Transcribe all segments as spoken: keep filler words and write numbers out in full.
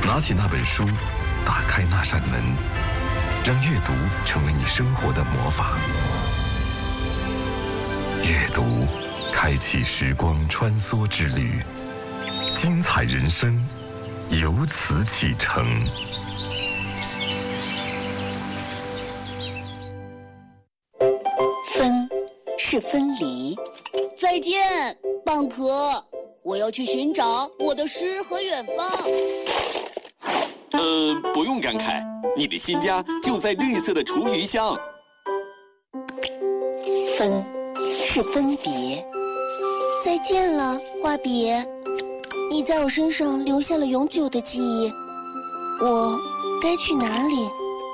拿起那本书，打开那扇门，让阅读成为你生活的魔法。阅读，开启时光穿梭之旅，精彩人生由此启程。 分是分离。 再见，蚌壳，我要去寻找我的诗和远方。 呃，不用感慨，你的新家就在绿色的厨余箱。 分是分别。 再见了，花别，你在我身上留下了永久的记忆。我该去哪里？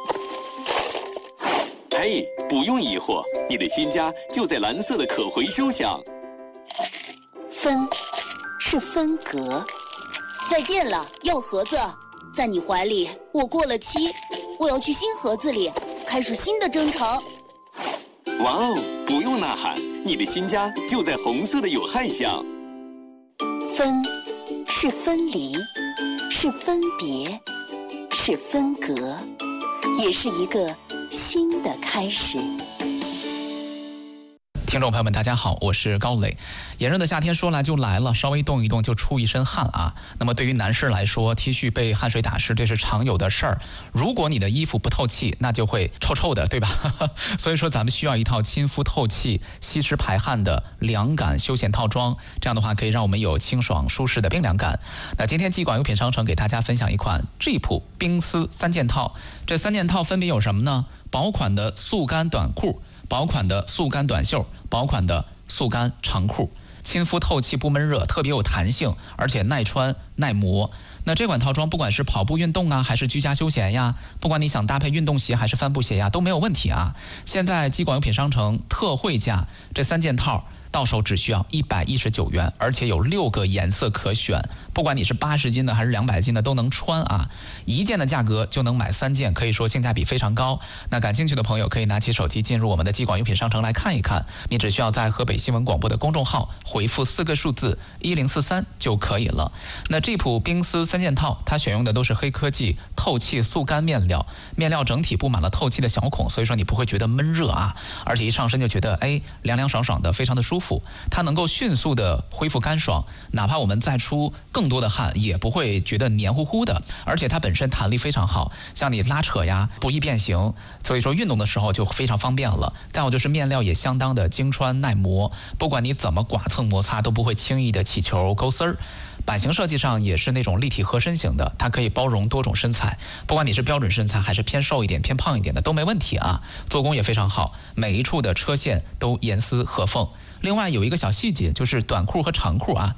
嘿，不用疑惑，你的新家就在蓝色的可回收箱。 分是分隔。 再见了，药盒子，在你怀里我过了期，我要去新盒子里开始新的征程。 哇哦，不用呐喊，你的新家就在红色的有害箱。 分是分离，是分别，是分隔，也是一个新的开始。 听众朋友们大家好，我是高磊。炎热的夏天说来就来了，稍微动一动就出一身汗啊。那么对于男士来说， T 恤被汗水打湿，这是常有的事儿。如果你的衣服不透气，那就会臭臭的，对吧？所以说咱们需要一套亲肤透气、吸湿排汗的凉感休闲套装，这样的话可以让我们有清爽舒适的冰凉感。那今天季广优品商城给大家分享一款 Jeep 冰丝三件套，这三件套分别有什么呢？薄款的速干短裤，薄款的速干短袖，薄款的速干长裤，亲肤透气不闷热，特别有弹性，而且耐穿耐磨。那这款套装不管是跑步运动啊，还是居家休闲呀，不管你想搭配运动鞋还是帆布鞋呀，都没有问题啊。现在季广优品商城特惠价，这三件套到手只需要一百一十九元，而且有六个颜色可选，不管你是八十斤的还是两百斤的都能穿啊。一件的价格就能买三件，可以说性价比非常高。那感兴趣的朋友可以拿起手机进入我们的季广优品商城来看一看，你只需要在河北新闻广播的公众号回复四个数字一零四三就可以了。那这普冰丝三件套，它选用的都是黑科技透气速干面料，面料整体布满了透气的小孔，所以说你不会觉得闷热啊，而且一上身就觉得哎凉凉爽爽的，非常的舒服。它能够迅速的恢复干爽，哪怕我们再出更多的汗也不会觉得黏糊糊的，而且它本身弹力非常好，像你拉扯呀不易变形，所以说运动的时候就非常方便了。再有就是面料也相当的经穿耐磨，不管你怎么剐蹭摩擦都不会轻易的起球勾丝儿。版型设计上也是那种立体合身型的，它可以包容多种身材，不管你是标准身材还是偏瘦一点偏胖一点的都没问题啊。做工也非常好，每一处的车线都严丝合缝。另外有一个小细节，就是短裤和长裤啊，